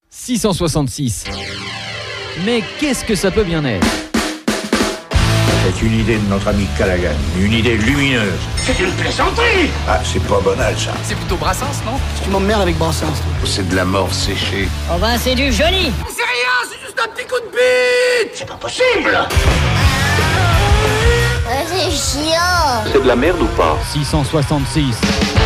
666. Mais qu'est-ce que ça peut bien être? C'est une idée de notre ami Callaghan, une idée lumineuse. C'est une plaisanterie. Ah, c'est pas banal, ça. C'est plutôt Brassens, non? Tu m'emmerdes avec Brassens, toi. C'est de la mort séchée. Oh ben c'est du joli. C'est rien, c'est juste un petit coup de bite. C'est pas possible. C'est chiant. C'est de la merde ou pas? 666.